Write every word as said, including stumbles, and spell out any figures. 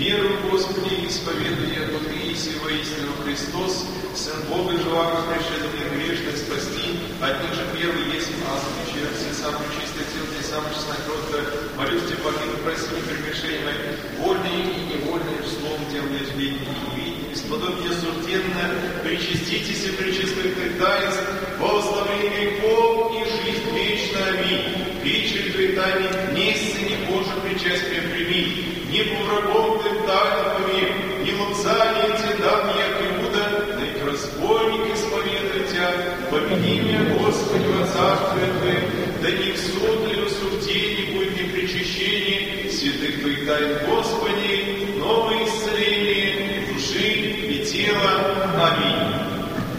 Верую, Господи, исповедую я, Ты Иисус воистину Христос, Сын Бога живаго, пришедший мне грешных спасти, от них же первый есть ангел, вечер, все самые чистые тел, не самая честная кровь, молюсь Тебе, помилуй, прости мне прегрешения мои, вольные и невольные, словом делом неизменные и невидимые, сподобие сужденное, причаститесь и причастных таинств, благословение веков и жизнь вечная. Аминь. Вечер Твоей тайны, не сцени Божий причастие прими, не по врагом Ты тайну помир, не лобзание Тебе дам я Иуда, да и разбойник исповедует Тебя, помяни меня, Господи, во царстве Твоем, да не в суд или в осуждении будет ни причащение святых Твоих тайн, Господи,